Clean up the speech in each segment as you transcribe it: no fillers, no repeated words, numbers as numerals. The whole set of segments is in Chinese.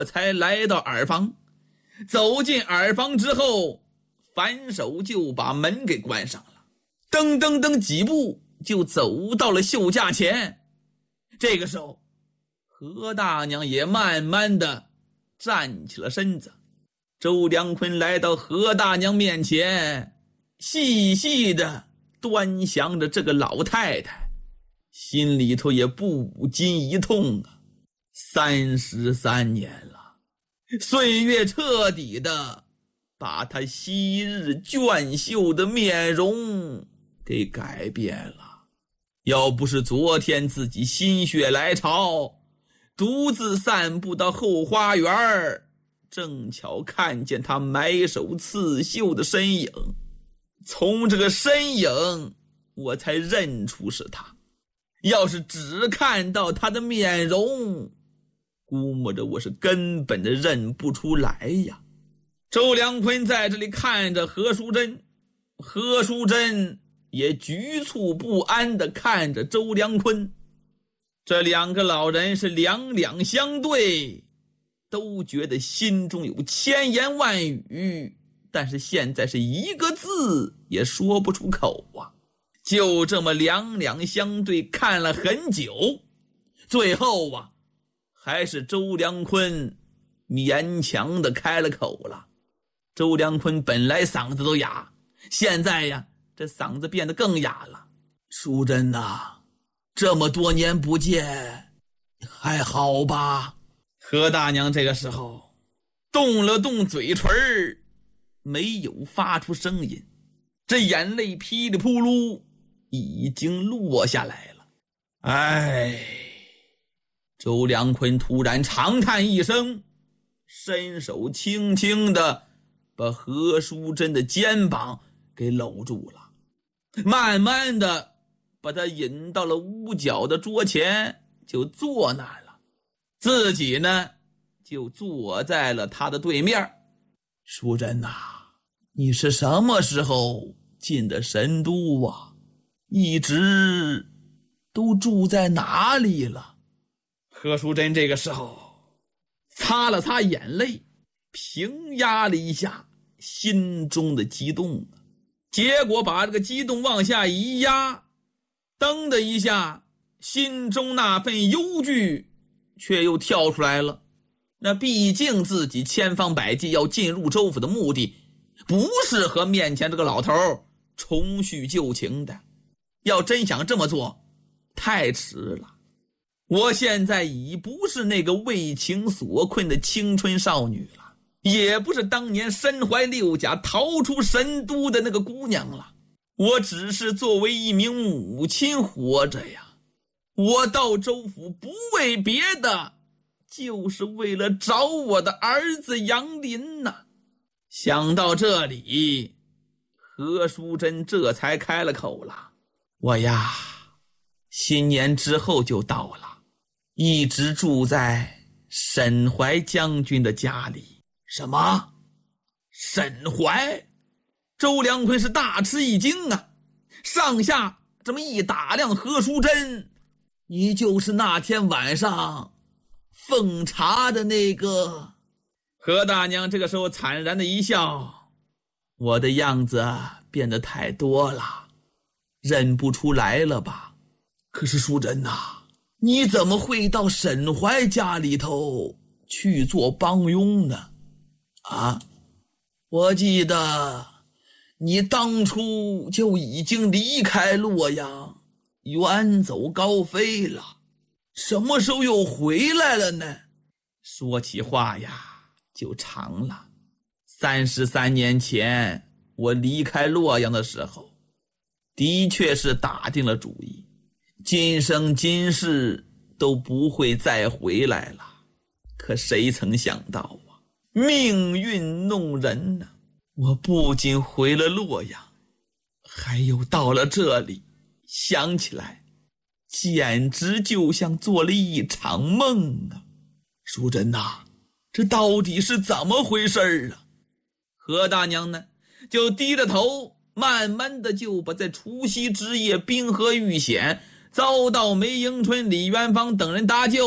才来到耳房。走进耳房之后，反手就把门给关上了，噔噔噔几步就走到了绣架前。这个时候，何大娘也慢慢的站起了身子。周良坤来到何大娘面前，细细的端详着这个老太太，心里头也不禁一痛啊。33年了，岁月彻底的把她昔日娟秀的面容给改变了。要不是昨天自己心血来潮，独自散步到后花园，正巧看见她埋首刺绣的身影，从这个身影我才认出是她。要是只看到她的面容，估摸着我是根本的认不出来呀。周良坤在这里看着何淑珍，何淑珍也局促不安地看着周良坤。这两个老人是两两相对，都觉得心中有千言万语，但是现在是一个字也说不出口啊。就这么两两相对看了很久，最后啊，还是周良坤勉强的开了口了。周良坤本来嗓子都哑，现在呀，这嗓子变得更哑了。淑珍呐，这么多年不见，还好吧？何大娘这个时候动了动嘴唇，没有发出声音，这眼泪噼里扑噜已经落下来了。哎，周良坤突然长叹一声，伸手轻轻地把何淑珍的肩膀给搂住了，慢慢地把她引到了屋角的桌前，就坐那儿了。自己呢，就坐在了她的对面。淑珍呐，你是什么时候进的神都啊？一直都住在哪里了？何淑珍这个时候擦了擦眼泪，平压了一下心中的激动，结果把这个激动往下一压，噔的一下，心中那份忧惧却又跳出来了。那毕竟自己千方百计要进入州府的目的，不是和面前这个老头重叙旧情的。要真想这么做，太迟了。我现在已不是那个为情所困的青春少女了，也不是当年身怀六甲逃出神都的那个姑娘了。我只是作为一名母亲活着呀。我到州府不为别的，就是为了找我的儿子杨林呐。想到这里，何淑珍这才开了口了。我呀，新年之后就到了，一直住在沈怀将军的家里。什么？沈怀？周良坤是大吃一惊啊，上下这么一打量何淑珍，你就是那天晚上奉茶的那个？何大娘这个时候惨然的一笑，我的样子变得太多了，认不出来了吧？可是淑珍呐，你怎么会到沈怀家里头去做帮佣呢？啊，我记得你当初就已经离开洛阳，远走高飞了，什么时候又回来了呢？说起话呀就长了。33年前我离开洛阳的时候，的确是打定了主意，今生今世都不会再回来了。可谁曾想到啊，命运弄人呢。我不仅回了洛阳，还有到了这里，想起来简直就像做了一场梦啊。淑珍呐，这到底是怎么回事啊？何大娘呢，就低着头，慢慢的就把在除夕之夜冰河遇险，遭到梅迎春、李元芳等人搭救，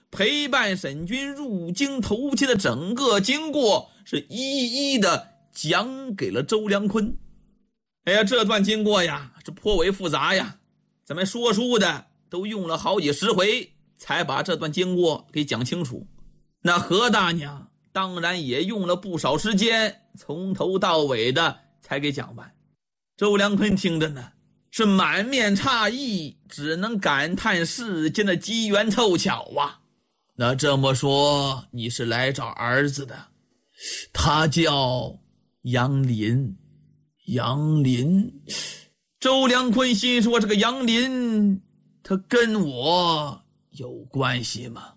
陪伴沈军入京投亲的整个经过是一一的讲给了周良坤。哎呀，这段经过呀是颇为复杂呀，咱们说书的都用了好几十回才把这段经过给讲清楚。那何大娘当然也用了不少时间，从头到尾的才给讲完。周良坤听着呢是满面诧异，只能感叹世间的机缘凑巧啊。那这么说你是来找儿子的？他叫杨林。杨林？周良坤心说，这个杨林他跟我有关系吗？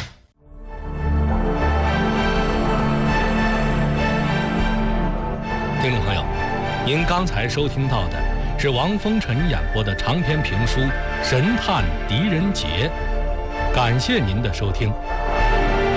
听众朋友，您刚才收听到的是王风尘演播的长篇评书《神探狄仁杰》，感谢您的收听。